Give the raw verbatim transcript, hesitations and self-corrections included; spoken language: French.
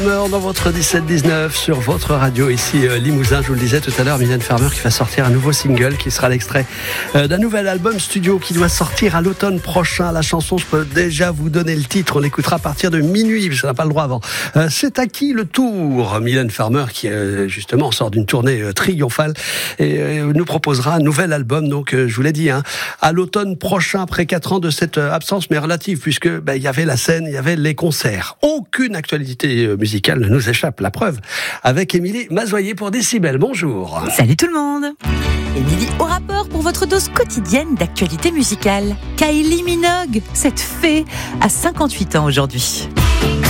Dans votre dix-sept dix-neuf sur votre radio ici euh, Limousin, je vous le disais tout à l'heure, Mylène Farmer qui va sortir un nouveau single qui sera l'extrait euh, d'un nouvel album studio qui doit sortir à l'automne prochain. La chanson, je peux déjà vous donner le titre, on l'écoutera à partir de minuit, parce qu'on n'a pas le droit avant. Euh, c'est à qui le tour? Mylène Farmer qui euh, justement sort d'une tournée euh, triomphale et euh, nous proposera un nouvel album, donc euh, je vous l'ai dit, hein, à l'automne prochain, après quatre ans de cette euh, absence, mais relative, puisque ben, il y avait la scène, il y avait les concerts. Aucune actualité euh, musicale ne nous échappe, la preuve avec Émilie Mazoyer pour Décibel. Bonjour. Salut tout le monde. Émilie au rapport pour votre dose quotidienne d'actualité musicale. Kylie Minogue, cette fée, a cinquante-huit ans aujourd'hui.